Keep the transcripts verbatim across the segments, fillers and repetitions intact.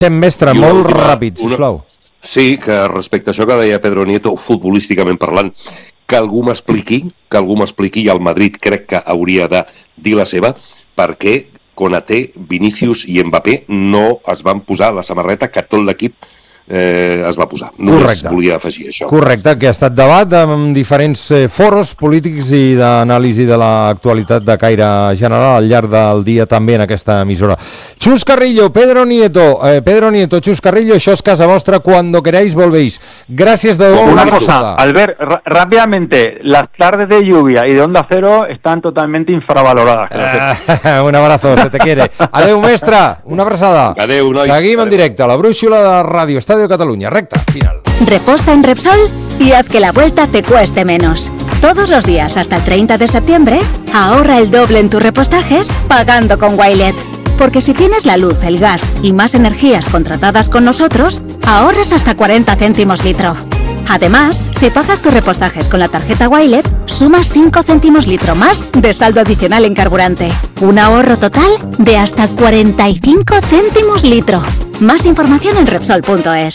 Tem, mestre, molt ràpid, sisplau. Sí, que respecte a això que deia Pedro Nieto, futbolísticament parlant, que algú m'expliqui, que algú m'expliqui, i el Madrid crec que hauria de dir la seva, perquè Konaté, Vinícius i Mbappé no es van posar la samarreta que tot l'equip eh, es va posar. Només Correcte. volia afegir això. Correcte, que ha estat debat amb diferents eh, foros polítics i d'anàlisi de l'actualitat de caire general al llarg del dia també en aquesta emissora. Chus Carrillo, Pedro Nieto, eh, Pedro Nieto, Chus Carrillo, això és casa vostra, cuando queráis volvéis. Gracias de nuevo. Una cosa, Albert, rápidamente, las tardes de lluvia y de Onda Cero están totalmente infravaloradas. Eh, un abrazo, se te quiere. Adeu, mestre, una abraçada. Adeu, nois. Seguim en Adeu. directe, la brúixola de Ràdio Estadio Cataluña, recta, final. Reposta en Repsol y haz que la vuelta te cueste menos. Todos los días hasta el treinta de septiembre, ahorra el doble en tus repostajes pagando con Wilet. Porque si tienes la luz, el gas y más energías contratadas con nosotros, ahorras hasta cuarenta céntimos litro. Además, si pagas tus repostajes con la tarjeta Wilet, sumas cinco céntimos litro más de saldo adicional en carburante. Un ahorro total de hasta cuarenta y cinco céntimos litro. Más información en Repsol punto es.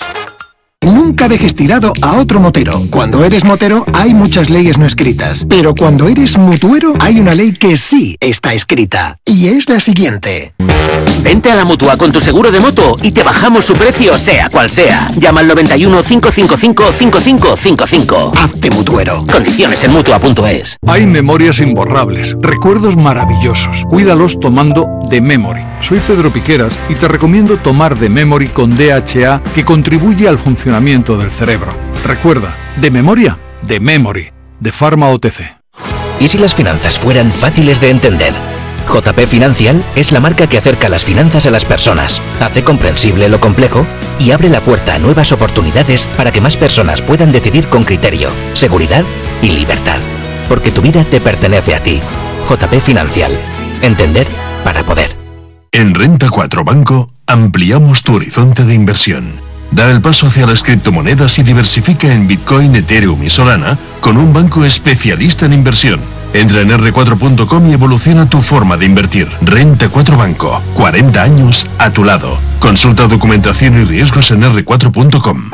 Nunca dejes tirado a otro motero. Cuando eres motero hay muchas leyes no escritas, pero cuando eres mutuero hay una ley que sí está escrita, y es la siguiente. Vente a la Mutua con tu seguro de moto y te bajamos su precio sea cual sea. Llama al noventa y uno, cinco cinco cinco, cinco cinco cinco cinco. Hazte mutuero. Condiciones en Mutua punto es. Hay memorias imborrables, recuerdos maravillosos. Cuídalos tomando The Memory. Soy Pedro Piqueras y te recomiendo tomar The Memory con D H A, que contribuye al funcionamiento del cerebro. Recuerda, de memoria, The Memory, de Pharma O T C. ¿Y si las finanzas fueran fáciles de entender? J P Financial es la marca que acerca las finanzas a las personas, hace comprensible lo complejo y abre la puerta a nuevas oportunidades para que más personas puedan decidir con criterio, seguridad y libertad. Porque tu vida te pertenece a ti. J P Financial. Entender para poder. En Renta cuatro Banco ampliamos tu horizonte de inversión. Da el paso hacia las criptomonedas y diversifica en Bitcoin, Ethereum y Solana con un banco especialista en inversión. Entra en erre cuatro punto com y evoluciona tu forma de invertir. Renta cuatro Banco, cuarenta años a tu lado. Consulta documentación y riesgos en erre cuatro punto com.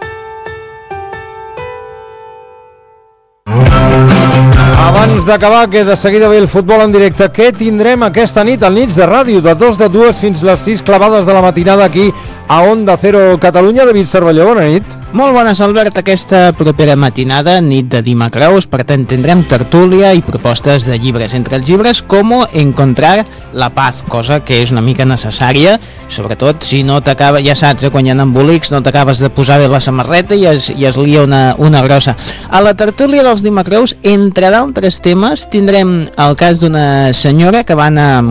Abans d'acabar, que de seguida ve el futbol en directe, què tindrem aquesta nit al Nits de Ràdio, de dos de dues fins les sis clavades de la matinada aquí a Onda Cero Catalunya. David Cervelló, bona nit. Molt bones, Albert, aquesta propera matinada, nit de dimecres, per tant tindrem tertúlia i propostes de llibres. Entre els llibres, Com encontrar la paz, cosa que és una mica necessària, sobretot si no t'acaba, ja saps, eh, quan hi ha embolics, no t'acabes de posar bé la samarreta i es, i es lia una, una grossa. A la tertúlia dels dimecres, entre d'altres temes, tindrem el cas d'una senyora que va anar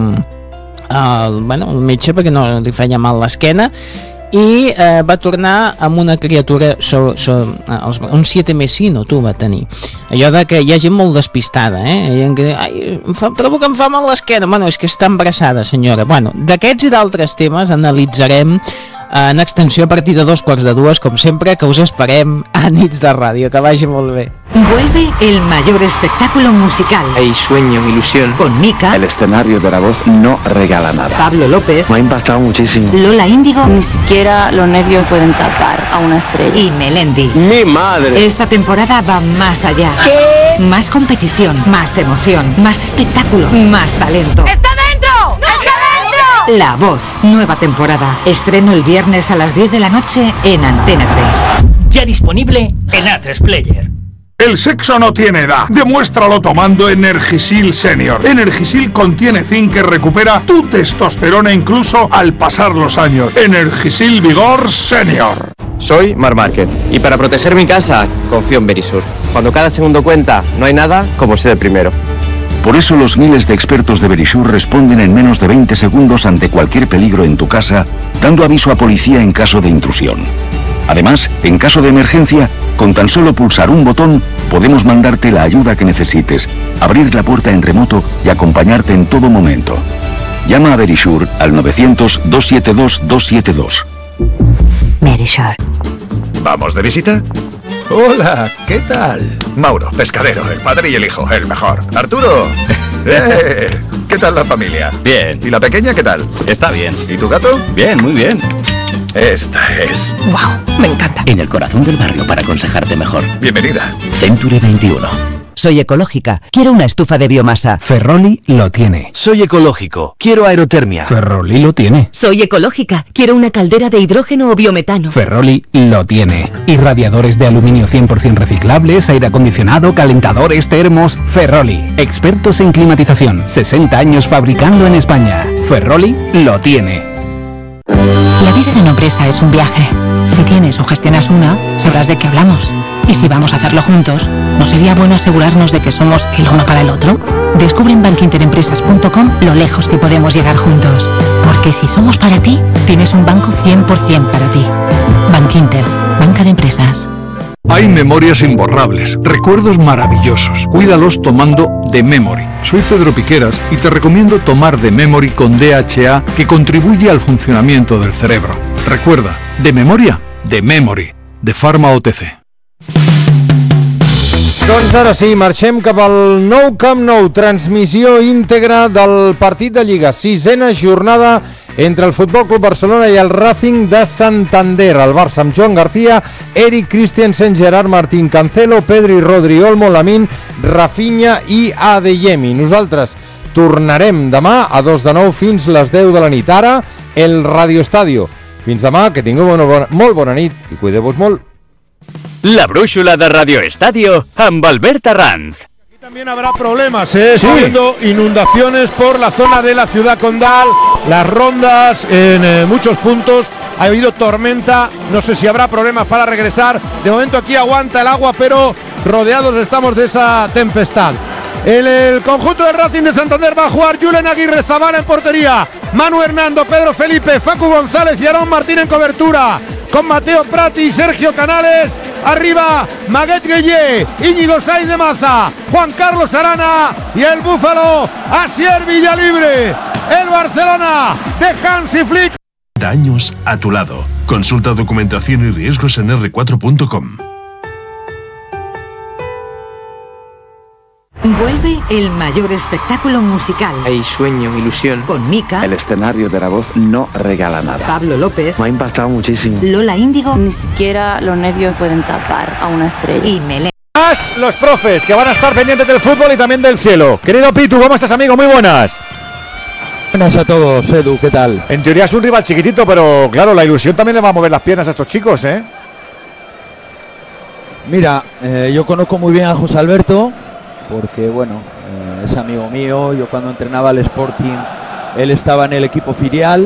al, bueno, al metge perquè no li feia mal l'esquena, i eh, va tornar amb una criatura so, so, un siete mesino tu va tenir, allò de que hi ha gent molt despistada, eh? Que, ai, em fa, trobo que em fa mal l'esquena. Bueno, és que està embarassada, senyora. Bueno, d'aquests i d'altres temes analitzarem en extensió a partir de dos quarts de dues, com sempre, que us esperem a Nits de Ràdio. Que vagi molt bé. Vuelve el mayor espectáculo musical. Hay sueño, ilusión. Con Mika. El escenario de la voz no regala nada. Pablo López. Me ha impactado muchísimo. Lola Índigo. Ni siquiera los nervios pueden tapar a una estrella. Y Melendi. ¡Mi madre! Esta temporada va más allá. ¿Qué? Más competición, más emoción, más espectáculo, más talento. ¡Está dentro! ¡No! ¡Está dentro! La Voz, nueva temporada. Estreno el viernes a las diez de la noche en Antena tres. Ya disponible en A tres Player. El sexo no tiene edad. Demuéstralo tomando Energisil Senior. Energisil contiene zinc que recupera tu testosterona incluso al pasar los años. Energisil Vigor Senior. Soy Mar Márquez y para proteger mi casa confío en Verisur. Cuando cada segundo cuenta, no hay nada como ser el primero. Por eso los miles de expertos de Verisur responden en menos de veinte segundos ante cualquier peligro en tu casa, dando aviso a policía en caso de intrusión. Además, en caso de emergencia, con tan solo pulsar un botón, podemos mandarte la ayuda que necesites, abrir la puerta en remoto y acompañarte en todo momento. Llama a Verisur al novecientos, doscientos setenta y dos, doscientos setenta y dos. Verisur. ¿Vamos de visita? Hola, ¿qué tal? Mauro, pescadero, el padre y el hijo, el mejor. Arturo. eh, ¿Qué tal la familia? Bien. ¿Y la pequeña qué tal? Está bien. ¿Y tu gato? Bien, muy bien. Esta es. ¡Wow! Me encanta. En el corazón del barrio para aconsejarte mejor. Bienvenida. Century veintiuno. Soy ecológica. Quiero una estufa de biomasa. Ferroli lo tiene. Soy ecológico. Quiero aerotermia. Ferroli lo tiene. Soy ecológica. Quiero una caldera de hidrógeno o biometano. Ferroli lo tiene. Irradiadores de aluminio cien por ciento reciclables, aire acondicionado, calentadores, termos. Ferroli. Expertos en climatización. sesenta años fabricando en España. Ferroli lo tiene. La vida de una empresa es un viaje. Si tienes o gestionas una, sabrás de qué hablamos. Y si vamos a hacerlo juntos, ¿no sería bueno asegurarnos de que somos el uno para el otro? Descubre en bankinterempresas punto com lo lejos que podemos llegar juntos. Porque si somos para ti, tienes un banco cien por ciento para ti. Bankinter, banca de empresas. Hay memorias imborrables, recuerdos maravillosos. Cuídalos tomando The Memory. Soy Pedro Piqueras y te recomiendo tomar The Memory con D H A, que contribuye al funcionamiento del cerebro. Recuerda, de memoria, The Memory, de Pharma O T C. Doncs ara sí, marxem cap al Nou Camp Nou, transmissió íntegra del partit de Lliga, sisena jornada entre el Futbol Club Barcelona i el Racing de Santander. El Barça amb Joan García, Eric Christensen, Gerard Martín, Cancelo, Pedri, Rodri, Olmo, Lamine, Rafinha i Adeyemi. Nosaltres tornarem demà a dos de nou fins les deu de la nit. Ara, el Radio Estadio. Fins demà, que tingueu una bona, molt bona nit i cuideu-vos molt. La brúixola de Radio Estadio amb Albert Arranz. También habrá problemas, ¿eh? Sí. Está habiendo inundaciones por la zona de la ciudad condal, las rondas en eh, muchos puntos. Ha habido tormenta, no sé si habrá problemas para regresar. De momento aquí aguanta el agua, pero rodeados estamos de esa tempestad. El, el conjunto del Racing de Santander va a jugar Julen Aguirre Zabala en portería, Manu Hernando, Pedro Felipe, Facu González y Aarón Martín en cobertura, con Mateo Prati y Sergio Canales. Arriba, Maguet Gueye, Íñigo Sainz de Maza, Juan Carlos Arana y el Búfalo, Asier Villalibre. El Barcelona de Hansi Flick. Años a tu lado. Consulta documentación y riesgos en erre cuatro punto com. Vuelve el mayor espectáculo musical. Hay sueño, ilusión. Con Mika. El escenario de la voz no regala nada. Pablo López. Me ha impactado muchísimo. Lola Índigo. Ni siquiera los nervios pueden tapar a una estrella. Y Melé. Más los profes que van a estar pendientes del fútbol y también del cielo. Querido Pitu, ¿cómo estás, amigo? Muy buenas. Buenas a todos, Edu, ¿qué tal? En teoría es un rival chiquitito, pero claro, la ilusión también le va a mover las piernas a estos chicos, ¿eh? Mira, eh, yo conozco muy bien a José Alberto, porque bueno, eh, es amigo mío. Yo cuando entrenaba al Sporting, él estaba en el equipo filial.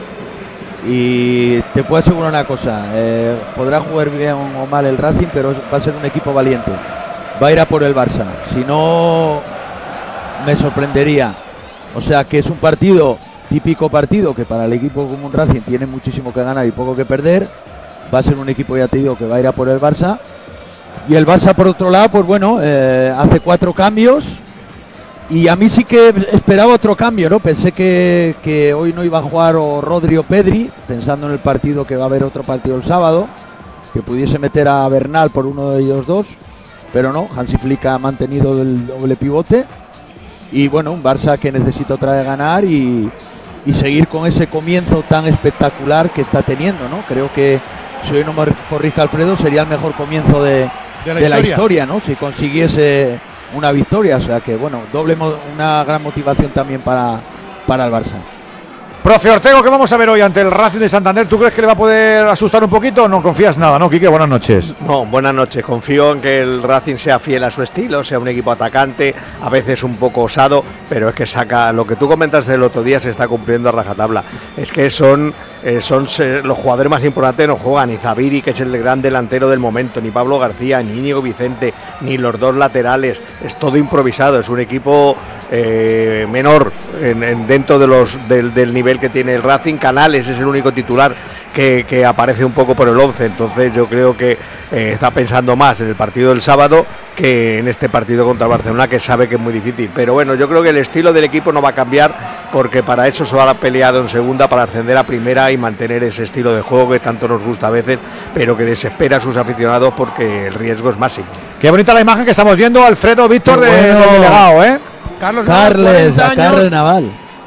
Y te puedo asegurar una cosa, eh, podrá jugar bien o mal el Racing, pero va a ser un equipo valiente. Va a ir a por el Barça, si no me sorprendería. O sea que es un partido, típico partido, que para el equipo como un Racing tiene muchísimo que ganar y poco que perder. Va a ser un equipo, ya te digo, que va a ir a por el Barça. Y el Barça, por otro lado, pues bueno, eh, hace cuatro cambios. Y a mí sí que esperaba otro cambio, ¿no? Pensé que, que hoy no iba a jugar o Rodri o Pedri, pensando en el partido, que va a haber otro partido el sábado, que pudiese meter a Bernal por uno de ellos dos. Pero no, Hansi Flick ha mantenido el doble pivote. Y bueno, un Barça que necesita otra vez ganar y, y seguir con ese comienzo tan espectacular que está teniendo, ¿no? Creo que, si hoy no me corrige Alfredo, sería el mejor comienzo de, de, la, de historia. la historia, ¿no? Si consiguiese una victoria, o sea que bueno, doble una gran motivación también para, para el Barça. Profe Ortego, ¿qué vamos a ver hoy ante el Racing de Santander? ¿Tú crees que le va a poder asustar un poquito o no confías nada, no, Quique? Buenas noches. No, buenas noches. Confío en que el Racing sea fiel a su estilo, sea un equipo atacante, a veces un poco osado, pero es que saca, lo que tú comentaste el otro día se está cumpliendo a rajatabla. Es que son, eh, son eh, los jugadores más importantes no juegan, ni Zaviri, que es el gran delantero del momento, ni Pablo García, ni Íñigo Vicente, ni los dos laterales. Es todo improvisado, es un equipo eh, menor en, en dentro de los del, del nivel que tiene el Racing. Canales es el único titular que, que aparece un poco por el once, entonces yo creo que eh, está pensando más en el partido del sábado que en este partido contra el Barcelona, que sabe que es muy difícil. Pero bueno, yo creo que el estilo del equipo no va a cambiar, porque para eso se ha peleado en segunda, para ascender a primera y mantener ese estilo de juego que tanto nos gusta a veces, pero que desespera a sus aficionados porque el riesgo es máximo. Qué bonita la imagen que estamos viendo, Alfredo Víctor, bueno, del delegado, ¿eh? Carlos Carles, Naval, Carles Naval.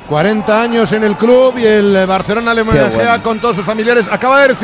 cuarenta años en el club y el Barcelona le homenajea bueno. con todos sus familiares. Acaba de decir